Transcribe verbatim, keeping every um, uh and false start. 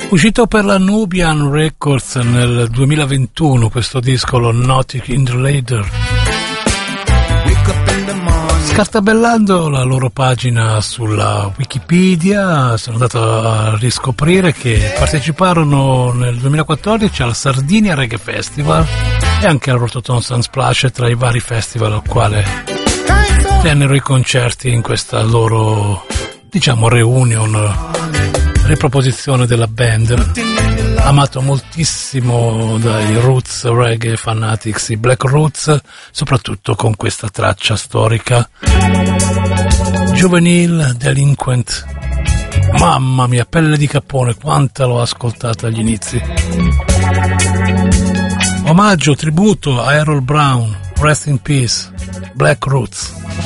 Uscito per la Nubian Records nel duemilaventuno questo disco, lo Nautic in the Later. Scartabellando la loro pagina sulla Wikipedia sono andato a riscoprire che parteciparono nel duemilaquattordici al Sardinia Reggae Festival e anche al Rototom Sunsplash, tra i vari festival al quale tennero i concerti in questa loro, diciamo, reunion, riproposizione della band, amato moltissimo dai roots reggae fanatics, i Black Roots, soprattutto con questa traccia storica, Juvenile Delinquent. Mamma mia, pelle di capone, quanta l'ho ascoltata agli inizi. Omaggio, tributo a Errol Brown, Rest in Peace, Black Roots.